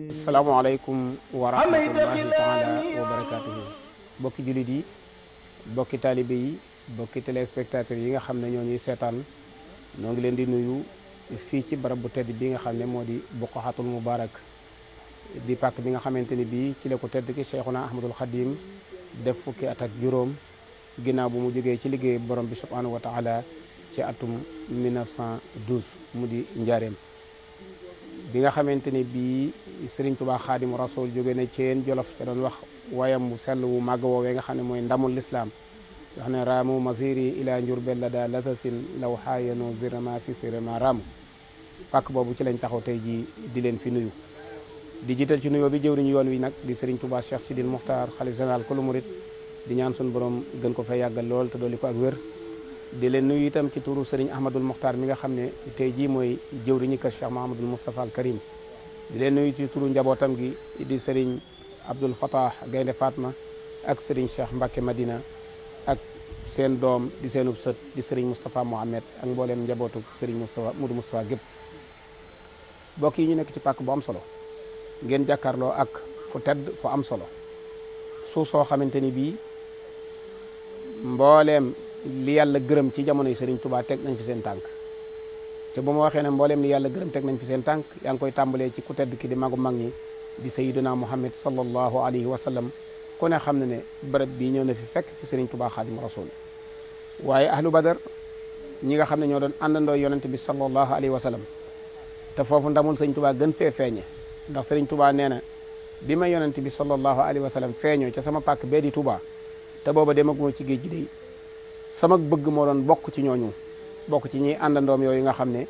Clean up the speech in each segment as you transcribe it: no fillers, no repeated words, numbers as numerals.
asalaamaaleykum wa rahmatullahi taala wa barakaatuhu bokki jullit yi bokki taalibe yi bokki téléspectateurs yi nga xam ne ñoo ñuy seetaan noo ngi leen di nuyu fii ci barab bu tedd bi nga xam ne moo di buqaxatul mubarak di pàkk bi nga xamante ni bii ci la ko tedd ki Cheikhuna Ahmadul Xadim def fukki at ak juróom ginnaaw bu mu jógee ci liggéey borom bi subhanahu wa taala ci atum 1912 mu di njaareem bi nga xamante ni bii Serigne Touba Xaadimu Rasul jóge na Ceen Jolof ca doon wax wayam bu sell wu màgg woowee nga xam ne mooy ndamul lislaam yoo xam ne raamu masiri ila njurbel la daa latasin law xaayano zirama fi sirama raamu pàkk boobu ci lañ taxaw tey ji di leen fi nuyu di jiital ci nuyoo bi jëwriñu yoon wi nag di Serigne Touba Cheikh Sidil Muxtaar xalif général kulu murit di ñaan suñu borom gën ko fay yàggal lool te dolli ko ak wér di leen nuyu itam ci turu Serigne Ahmadul Muxtaar mi nga xam ne tey jii mooy jëwriñu kër Cheikh Mahamadul Moustapha al Karim di leen nuyu ci turu njabootam gi di Serigne Abdoul Fatah Gaynde Fatma ak Serigne Cheikh Mbacke Madina ak seen doom di seenub sët di Serigne Moustapha Mohamed ak mbooleem njabootu Serigne Modou Moustapha gépp mbokk yi ñu nekk ci pàkk bu am solo ngeen jàkkaarloo ak fu tedd fu am solo suuf soo xamante ni bii mbooleem li yàlla gërëm ci jamonoy Serigne Touba teg nañ fi seen tànk te bu ma waxee ne mbooleem li yàlla gërëm teg nañ fi seen tànk yaa ngi koy tàmbalee ci ku tedd ki di magu mag ñi di sayyiduna Muhammad sallallahu alayhi wa sallam ku ne xam ne ne bërëb bii ñëw na fi fekk fi Serigne Touba Xaadimu Rasul waaye ahlu badar ñi nga xam ne ñoo doon àndandoo yonent bi sallallahu alayhi wa sallam te foofu ndamul Serigne Touba gën fee feeñe ndax Serigne Touba nee na bi ma yonent bi sallallahu alayhi wa sallam feeñoo ca sama pàkk bee di Touba te booba demaguma ci géej gi day sama bëgg moo doon bokk ci ñooñu bokk ci ñi àndandoom yooyu nga xam ne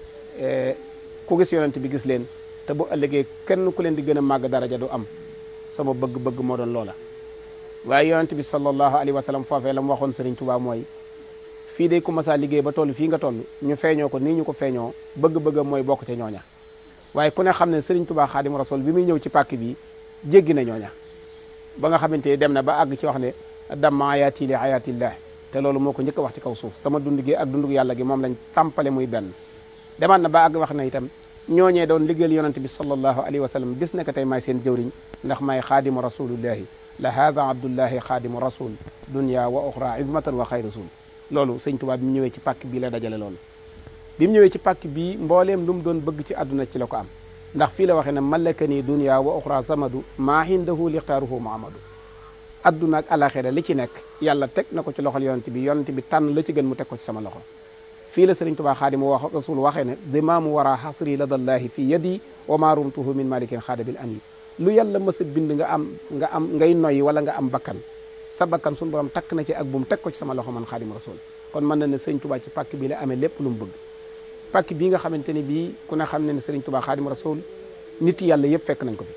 ku gis yonent bi gis leen te bu ëllëgee kenn ku leen di gën a màgg daraja du am sama bëgg-bëgg moo doon loola waaye yonent bi sallallahu alayhi wa sallam foofee la mu waxoon Serigne Touba mooy fii day commencé liggéey ba toll fii nga toll ñu feeñoo ko nii ñu ko feeñoo bëgg-bëggam mooy bokk ca ñooña waaye ku ne xam ne Serigne Touba Xaadimu Rasul bi muy ñëw ci pàkk bi jéggi na ñooña ba nga xamante ne dem na ba àgg ci wax ne damma ayaati li ayatillah te loolu moo ko njëkk a wax ci kaw suuf sama dund gi ak dundu yàlla gi moom lañ tàmpale muy benn demaat na ba àgg wax na itam ñooñee doon liggéeyal yonante bi sallallahu alayhi wa sallam bis naka tey maay seen jëwriñ ndax maay xaadimu rasulillahi la haada abdullahi xaadimu rasul dunya wa oxra izmatan wa xay rasul loolu sëñ Tuubaa bi mu ñëwee ci pàkk bii la dajale loolu bi mu ñëwee ci pàkk bii mbooleem lu mu doon bëgg ci àdduna ci la ko am ndax fii la waxee ne malakani dunya wa oxra samadu maa hindahu liqaaruhu muhammadu adduna ak alaxira li ci nekk yàlla teg na ko ci loxol yonent bi tànn la ci gën mu teg ko ci sama loxo fii la Sëriñ Tuubaa Xaadimu wax rasul waxee ne dimaamu wara xasri ladallahi fi yadi wa ma rumtuhu min malikin xaadabil ani lu yàlla mës a bind nga am ngay noyyi wala nga am bakkan sa bakkan suñu borom takk na ci ak bu mu teg ko ci sama loxo man Xaadimu Rasul kon mën na ne Sëriñ Tuubaa ci pàkk bii la amee lépp lu mu bëgg pàkk bii nga xamante ni bii ku ne xam ne ne Sëriñ Tuubaa Xaadimu Rasul nit yàlla yëpp fekk nañ ko fi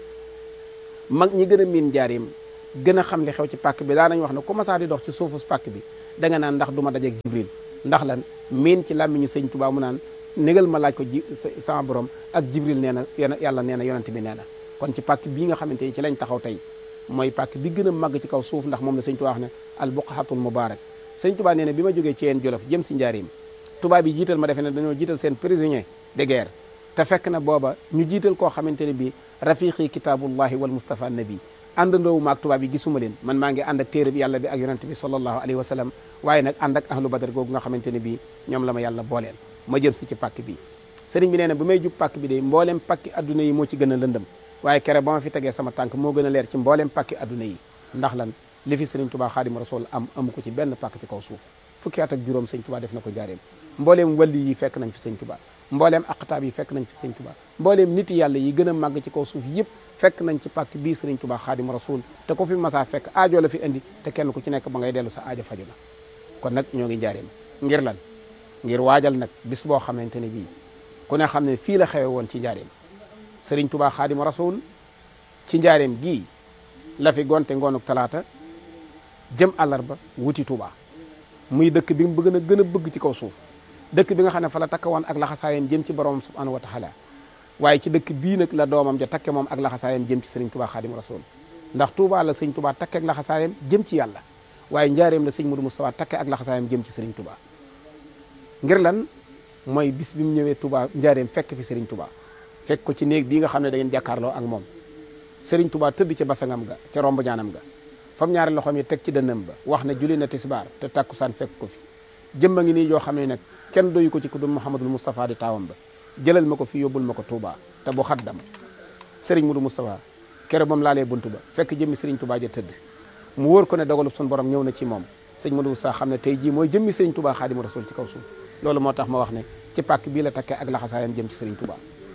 mag ñi gën a miin njaareem gën a xam li xew ci pàkk bi daa nañ wax ne ku masaa di dox ci suufus pàkk bi da nga naan ndax du ma dajeeg Jibril ndax lan miin ci làmmiñu Sëñ Tuubaa mu naan négal ma laaj ko sama borom ak Jibril nee na yàlla nee na yonent bi nee na kon ci pàkk bii nga xamante ni ci lañ taxaw tey mooy pàkk bi gën a màgg ci kaw suuf ndax moom la Sëñ Tuubaa wax ne al buqahatul mubarak Sëñ Tuubaa nee na bi ma jógee ci yeen Jolof jëm si njaareem tubaab yi jiital ma defe ne dañoo jiital seen prisonnier de guerre te fekk na booba ñu jiital koo xamante ne bii rafiqi kitaabullahi wal mustafa nabi àndandoowu maag tubaab yi gisuma leen man maa ngi ànd ak téere bi yàlla bi ak yonent bi sallallahu alayhi wa sallam waaye nag ànd ak ahlu badar googu nga xamante ne bii ñoom la ma yàlla booleel ma jëm si ci pàkk bi sëriñ bi nee na bu may jub pàkk bi de mbooleem pàkki adduna yi moo ci gën a lëndëm waaye kere ba ma fi tegee sama tànk moo gën a leer ci mbooleem pàkki adduna yi ndax lan li fi sëriñ Tuubaa Xaadimu Rasuul amu ko ci benn pàkk ci kaw suuf fukki at ak juróom sëñ Tuubaa def na ko jaareem mbooleem wàlli yi fekk nañ fi sëñ Tuubaa mbooleem aqtaab yi fekk nañ fi sëñ Tuubaa mbooleem nit yàlla yi gën a màgg ci kaw suuf yëpp fekk nañ ci pàkk bii sëriñ Tuubaa Xaadimu Rasuul te ko fi masaa fekk aajo la fi indi te kenn ku ci nekk ba ngay dellu sa aajo faju na kon nag ñoo ngi njaareem ngir lan ngir waajal nag bis boo xamante ne bii ku ne xam ne fii la xewe woon ci njaareem sëriñ Tuubaa Xaadimu Rasuul ci njaareem gii la fi gonte ngoonuk talaata jëm àllarba wuti Tuubaa muy dëkk bi mu gën a bëgg ci kaw suuf dëkk bi nga xam ne fa la takk woon ak laxasaayam jëm ci borom subhanahu wa taala waaye ci dëkk bii nag la doomam ja takke moom ak laxasaayam jëm ci sëriñ Tuubaa Xaadimu Rasuul ndax Tuubaa la sëñ Tuubaa takke ak laxasaayam jëm ci yàlla waaye njaareem la sëñ Modou Moustapha takke ak laxasaayam jëm ci sëriñ Tuubaa ngir lan mooy bis bi mu ñëwee Tuubaa njaareem fekk fi sëriñ Tuubaa fekk ko ci néeg bii nga xam ne da ngeen jàkkaarloo ak moom Serigne Touba tëdd ca basangam ga ca romb ñaanam ga fam ñaari loxoom yi teg ci dënnam ba wax ne julli na tisbaar te takkusaan fekk ko fi jëmma ngi nii yoo xam ne nag kenn doyu ko ci ku dul Mouhamadul Moustapha di taawam ba jëlal ma ko fi yóbbul ma ko Touba te bu xaddam Serigne Modou Moustapha kere bam laalee buntu ba fekk jëmmi Serigne Touba ja tëdd mu wóor ko ne dogalub sun borom ñëw na ci moom sëñ Modou Moustapha xam ne tey jii mooy jëmmi Serigne Touba Xaadimu Rasul ci kaw suuf loolu moo tax ma wax ne ci pàkk bii la takkee ak laxasaayam jëm ci Serigne Touba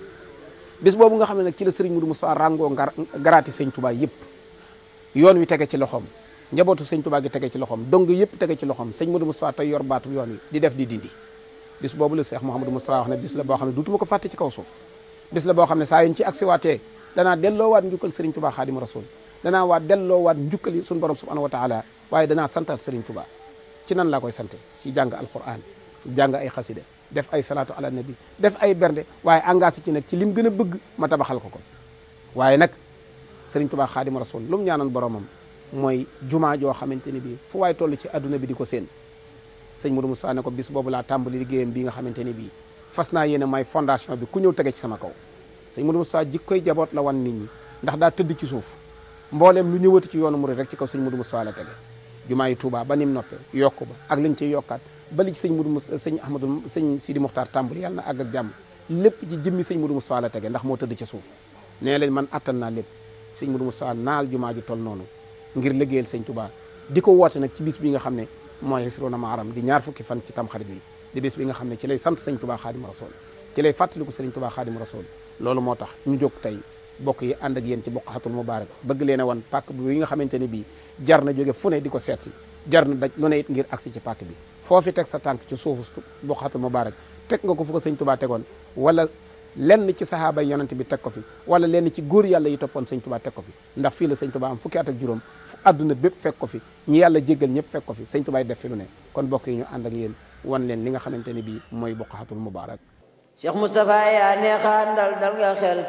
bis boobu nga xam ne nag ci la Serigne Modou Moustapha ràngoo garaati sëñ Touba yëpp yoon wi tege ci loxoom njabootu sëñ Touba gi tege ci loxoom dong yëpp tege ci loxoom sëñ Modou Moustapha tey yor baatu yoon wi di def di dindi bis boobu la Cheikh Mouhamadou Moustapha wax ne bis la boo xam ne duutuma ko fàtte ci kaw suuf bis la boo xam ne saa yuñ ci agsiwaatee danaa delloowaat njukkal Serigne Touba Xaadimu Rasul danaa waat delloowaat njukkal yi suñu borom subhanahu wa taala waaye danaa santaat Serigne Touba ci nan laa koy sante ci jàng alquran jàng ay xasida def ay salaatu ala nabi def ay bernde waaye engagé ci nag ci lim gën a bëgg ma tabaxal ko waaye nag Serigne Touba Xaadimu Rasul lu mu ñaanoon boromam mooy jumaa joo xamante ni bii fu waay toll ci adduna bi di ko séen sëñ Modou Moustapha ne ko bis boobu laa tàmbali liggéeyam bi nga xamante ni bii fas naa yéene may fondation bi ku ñëw tege ci sama kaw sëñ Modou Moustapha jikkoy jaboot la wan nit ñi ndax daa tëdd ci suuf mbooleem lu ñëwati ci yoonu murid rek ci kaw sëñ Modou Moustapha la tege jumaa yi Touba ba nim noppe yokku ba ak lañ ciy yokkaat ba li ci sëñ Modou Moustapha sëñ Ahmadou sëñ Sidi Muxtaar tàmbali yàlla na àgg ak jàmm lépp ci jëmmi sëñ Modou Moustapha la tege ndax moo tëdd ci suuf nee leen man attan naa lépp sëñ Modou Moustapha naal jumaa ju toll noonu ngir liggéeyal sëñ Touba di ko woote nag ci bis bi nga xam ne mooy Isrona Muharram di ñaar fukki fan ci tamxarit bi di bis bi nga xam ne ci lay sant sëñ Touba Xaadimu Rasul ci lay fàttaliku sëriñ Touba Xaadimu Rasul loolu moo tax ñu jóg tey bokk yi ànd ak yéen ci Buqatul Mubarak bëgg leen a wan pàkk bi nga xamante ne bii jar na jóge fu ne di ko seet si jar na daj lu ne it ngir agsi ci pàkk bi foofi teg sa tànk ci suufu Buqatul Mubarak teg nga ko fu ko sëñ Touba tegoon wala lenn ci sahaaba yi yonent bi teg ko fi wala lenn ci góor yàlla yi toppoon sëñ Touba teg ko fi ndax fii la sëñ Touba am fukki at ak juróom fu àdduna bépp fekk ko fi ñi yàlla jéggal ñëpp fekk ko fi sëñ Touba def fi lu ne kon bokk yi ñu ànd ak yéen wan leen li nga xamante ne bii mooy Buqatul Mubarak Cheikh Moustapha yaa neexaan dal nga xel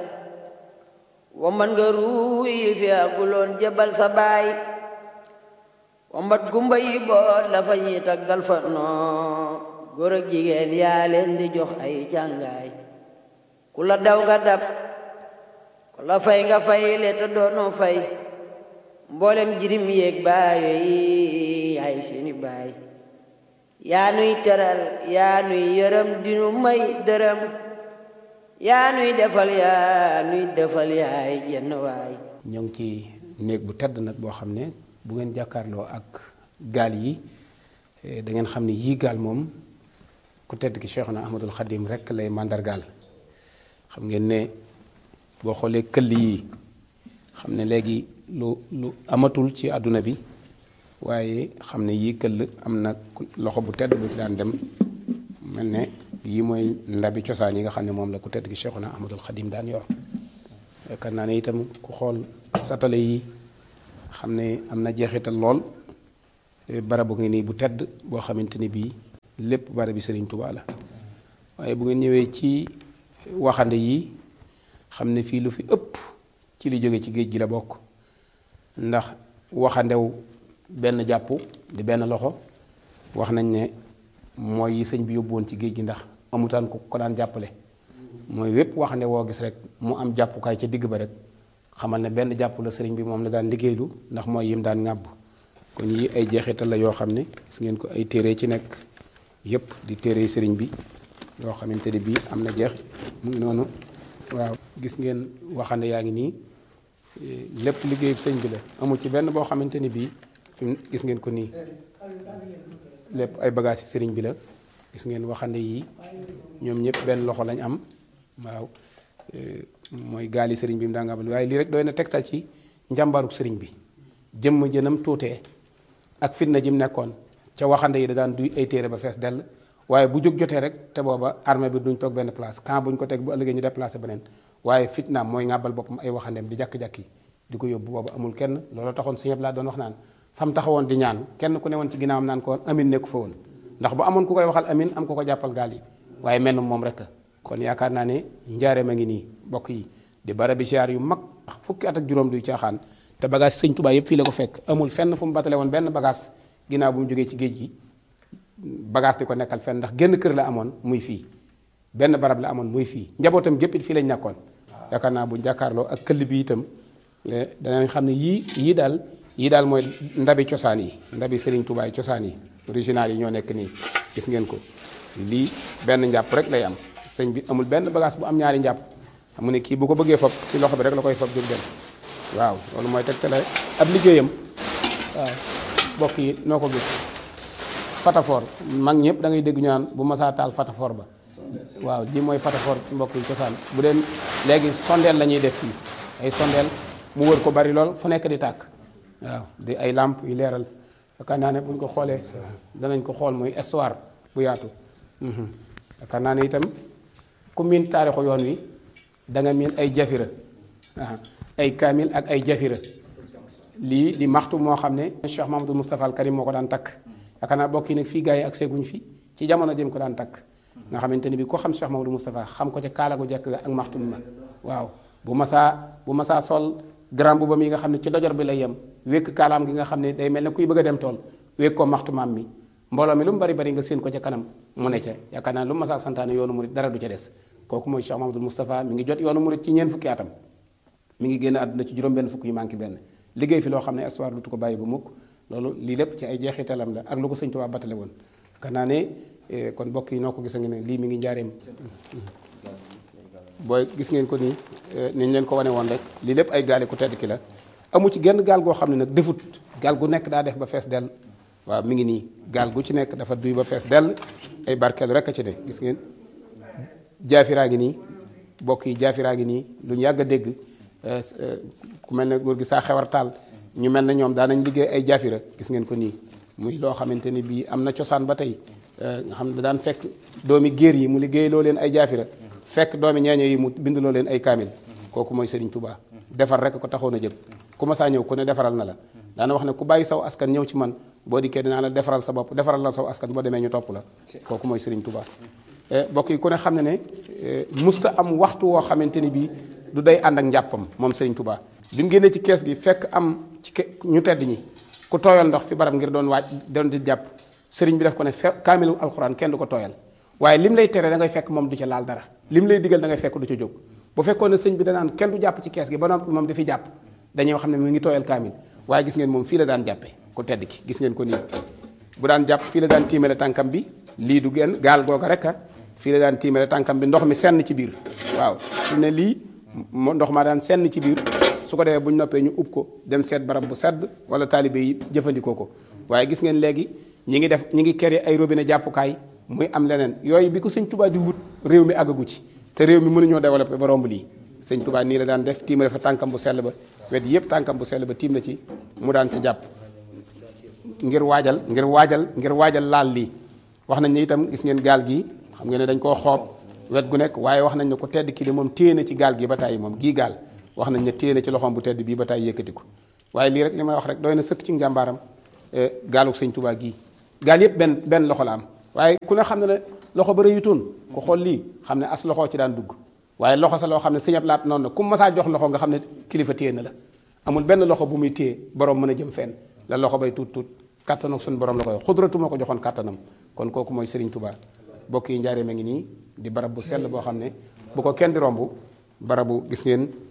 wambat nga ruu yi fi aguloon jebal sa baay wambat gumba yi boot la fa ñuy taggal fa noo góor ak jigéen yaa leen di jox ay càngaay ku la daw nga dab ku la fay nga fay le te doonoo fay mboolem jirim yéeg baayo yi yaay seeni baay yaa nuy teral yaa nuy yërëm dinu may dërëm yaa nuy defal yaay jenn waay ñoo ngi ci néeg bu tedd nag boo xam ne bu ngeen jàkkaarloo ak gaal yi da ngeen xam ne yii gaal moom ku tedd ki Cheikhuna Ahmadul Khadim rek lay màndargaal xam ngeen ne boo xoolee këll yi xam ne léegi lu amatul ci àdduna bi waaye xam ne yii këll am na loxo bu tedd bu ci daan dem mel ne yii mooy ndabi cosaan yi nga xam ne moom la ku tedd gi Cheikhuna Ahmadul Khadim daan yor yaakaar naa ne itam ku xool satale yi xam ne am na jeexital lool barabu ngi nii bu tedd boo xamante ni bii lépp barabi Serigne Touba la waaye bu ngeen ñëwee ci waxande yi xam ne fii lu fi ëpp ci li jóge ci géej gi la bokk ndax waxandew benn jàpp di benn loxo wax nañ ne mooy yi sëñ bi yóbbu woon ci géej gi ndax amutaan ku ko daan jàppale mooy wépp waxande woo gis rek mu am jàppukaay ca digg ba rek xamal ne benn jàpp la sëriñ bi moom la daan liggéeylu ndax mooy yim daan ŋàbb kon yi ay jeexital la yoo xam ne gis ngeen ko ay téere ci nekk yépp di téere sëriñ bi yoo xamante ne bii am na jeex mu ngi noonu waaw gis ngeen waxande yaa ngi nii lépp liggéeyub sëñ bi la amul ci benn boo xamante ni bii fi gis ngeen ko nii lépp ay bagages yi sëriñ bi la gis ngeen waxande yi ñoom ñëpp benn loxo lañ am waaw mooy gaali sëriñ bi mu daa nga abal waaye lii rek doy na tegtal ci njàmbaaruk sëriñ bi jëmm jënam tuutee ak fitna ji mu nekkoon ca waxande yi da daan duy ay téere ba fees dell waaye bu jóg jotee rek te booba armée bi duñ toog benn place quand buñ ko teg bu ëllëgee ñu déplacé beneen waaye fitnaam mooy ngàbbal boppam ay waxandeem di jàkk-jàkk di ko yóbbu booba amul kenn loolu taxoon sëñ laa doon wax naan fam taxawoon di ñaan kenn ku ne woon ci ginnaawam naan ko woon amin nekku fa woon ndax bu amoon ku koy waxal amin am ko ko jàppal gaal yi waaye mel moom rek kon yaakaar naa ne njaareem a ngi nii bokk yi di barabi siyaar yu mag fukki at ak juróom duy caaxaan te bagage sëñ Tuubaa yëpp fii la ko fekk amul fenn fu mu batale woon benn bagage ginnaaw bu mu jógee ci géej gi bagage di ko nekkal fenn ndax génn kër la amoon muy fii benn barab la amoon muy fii njabootam gépp it fii lañ nekkoon yaakaar naa bu jàkkaarloo ak këll bi itam danañ xam ne yii daal mooy ndabi cosaan yi, ndabi Serigne Touba yi cosaan yi original yi ñoo nekk nii gis ngeen ko. lii benn njàpp rek lay am, sëñ bi amul benn bagage bu am ñaari njàpp, xam ne kii bu ko bëggee fob ci loxo bi rek la koy fob jóg dem. waaw loolu mooy tegtale ab liggéeyam. waaw mbokk yi noo ko gis fatafoor mag ñëpp da ngay dégg ñu naan bu masaa taal fatafoor ba. waaw lii mooy fatafoor mbokk yi cosaan. bu dee léegi sondeel la ñuy def fii ay sondeel mu wër ko bari lool fu nekk di tàkk. waaw di ay lampe yu leeral yaakaar naa ne buñ ko xoolee danañ ko xool muy histoire bu yaatu. yaakaar naa ne itam ku miin taarixu yoon wi da nga miin ay jafira ay kaamil ak ay jafira. lii di maxtu moo xam ne Cheikh Mahamadou Moustapha al Karim moo ko daan takk. yaakaar naa bokk yi nag fii gars yi ak seguñ fi ci jamono jëm ko daan takk nga xamante ni bi ko xam Cheikh Mahamadou Moustapha xam ko ca kaala gu jekk ak maxtu ma. waaw bu masaa sol grand bu ba mi nga xam ne ci dojor bi lay yem wékk kaalaam gi nga xam ne day mel ne kuy bëgg a dem tool wékk ko maxtu maam mi mbooloo mi lu mu bari bari nga séen ko ca kanam mu ne ca yaakaar naa lu masaa santaane yoonu murit dara du ca des. kooku mooy Cheikh Mahamadou Moustapha mi ngi jot yoonu murit ci ñeent fukki atam mi ngi génn àdduna ci juróom benn fukk yu manqué benn liggéey fi loo xam ne histoire dutu ko bàyyi bu mukk. loolu lii lépp ci ay jeexitalam la ak lu ko sëñ Tuubaa battale woon yaakaar naa ne kon mbokk yi noo ko gis nga ne lii mi ngi njaareem booy gis ngeen ko nii niñ leen ko wane woon rek lii lépp ay gaali ku tedd ki la amu ci genn gaal goo xam ne nag defut gaal gu nekk daa def ba fees dell. waaw mi ngi nii gaal gu ci nekk dafa duy ba fees dell ay barkeel rek a ci ne gis ngeen jaafiraa ngi nii mbokk yi jaafiraa ngi nii lu ñu yàgg a dégg ku mel ne góor gi saa xewar taal ñu mel ne ñoom daanañ liggéey ay jaafira gis ngeen ko nii muy loo xamante ni bii am na cosaan ba tey nga xam ne daan fekk doomi géer yi mu liggéey loo leen ay jaafira fekk doomi ñeeño yi mu bind loo leen ay kaamil kooku mooy Serigne Touba defar rek ko taxoon a jël ku ma saa ñëw ku ne defaral na la daana wax ne ku bàyyi saw askan ñëw ci man boo dikkee dinaa la defaral sa bopp defaral la saw askan boo demee ñu topp la kooku mooy Serigne Touba. mbokk yi ku ne xam ne ne musta am waxtu woo xamante ni bii du day ànd ak njàppam moom Serigne Touba. bi mu génnee ci kees gi fekk am ci ñu tedd ñi ku tooyal ndox fi barab ngir doon di jàpp sëriñ bi def ko ne kaamilu alxuraan kenn du ko tooyal waaye lim lay tere da ngay fekk moom du ca laal dara lim lay digal da ngay fekk du ca jóg bu fekkoon ne sëñ bi danaan kenn du jàpp ci kees gi ba noppi moom dafiy jàpp dañuy xam ne mu ngi tooyal kaamil waaye gis ngeen moom fii la daan jàppe ku tedd ki gis ngeen ko nii bu daan jàpp fii la daan tiimale tànkam bi lii du genn gaal googa rek fii la daan tiimale tànkam bi ndox mi senn ci biir waaw fi ne lii ndox maa daan senn ci biir su ko defee bu ñu noppee ñu ub ko dem seet barab bu sedd wala taalibe yi jëfandikoo ko waaye gis ngeen léegi ñi ngi kere ay robinet jàppukaay muy am leneen yooyu bi ko sëñ Touba di wut réew mi àggagu ci te réew mi mënuñoo développé ba romb lii sëñ Touba nii la daan def tiimale fa tànkam bu sell ba wet yëpp tànkam bu sell ba tiim na ci mu daan ci jàpp ngir waajal laal lii wax nañ ne itam gis ngeen gaal gi xam ngeen ne dañ koo xoob wet gu nekk waaye wax nañ ne ko tedd ki de moom téye na ci gaal gi ba tàyyi moom gii gaal wax nañ ne téye na ci loxoom bu tedd bii ba tàyyi yëkkati ko waaye lii rek li may wax rek doy na sëkk ci njàmbaaram gaalu sëñ Touba gii gaal yëpp benn loxo la am waaye ku ne xam ne loxo ba rëyutoon ku xool lii xam ne as loxo ci daan dugg waaye loxo sa loo xam ne sëñ Abdu Laat noonu na ku masaa jox loxo nga xam ne kilifa téye na la amul benn loxo bu muy téye borom mën a jëm fenn la loxo bay tuut kàttanam suñu borom la koy xudratu moo ko joxoon kàttanam kon kooku mooy Serigne Touba bokk yi njaareem a ngi nii di barab bu sell boo xam ne bu ko kenn di romb barabu gis ngeen